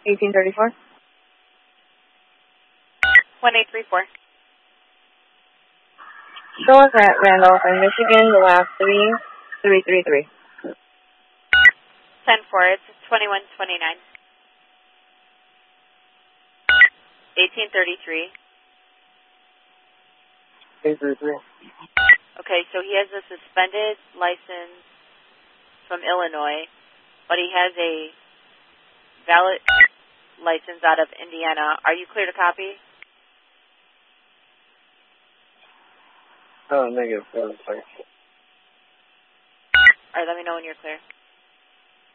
1834. 1834. Show us at Randolph and Michigan, the last 333. 10-4, it's 2129. 1833. 833. Okay, so he has a suspended license from Illinois, but he has a valid license out of Indiana. Are you clear to copy? Oh, negative. 4. Sorry. All right, let me know when you're clear.